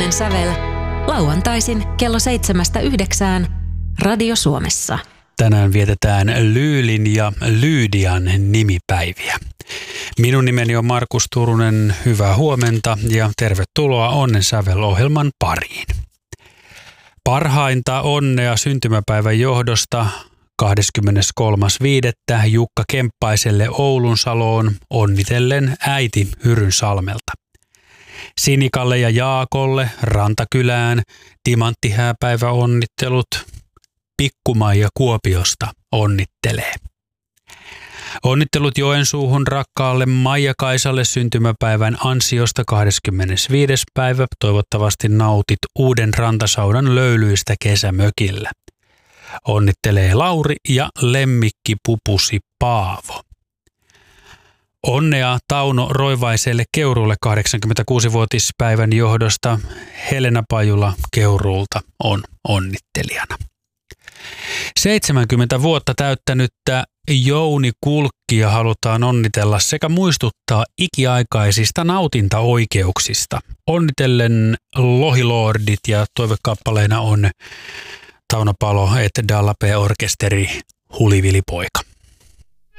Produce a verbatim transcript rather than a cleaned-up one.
Onnen sävel. Lauantaisin kello seitsemästä yhdeksään Radio Suomessa. Tänään vietetään Lyylin ja Lyydian nimipäiviä. Minun nimeni on Markus Turunen. Hyvää huomenta ja tervetuloa Onnen sävel-ohjelman pariin. Parhainta onnea syntymäpäivän johdosta kahdeskymmeneskolmas viidettä Jukka Kemppaiselle Oulunsaloon onnitellen äiti Hyrynsalmelta. Sinikalle ja Jaakolle Rantakylään timanttihääpäivä onnittelut. Pikku-Maija Kuopiosta onnittelee. Onnittelut Joensuuhun rakkaalle Maija-Kaisalle syntymäpäivän ansiosta kahdeskymmenesviides päivä. Toivottavasti nautit uuden rantasaunan löylyistä kesämökillä. Onnittelee Lauri ja lemmikkipupusi Paavo. Onnea Tauno Roivaiselle Keuruulle kahdeksankymmentäkuusivuotispäivän johdosta. Helena Pajula Keuruulta on onnittelijana. seitsemänkymmentä vuotta täyttänyttä Jouni Kulkkia halutaan onnitella sekä muistuttaa ikiaikaisista nautintaoikeuksista. Onnitellen Lohilordit ja toivekappaleena on Tauno Palo et Dallape orkesteri Hulivili poika.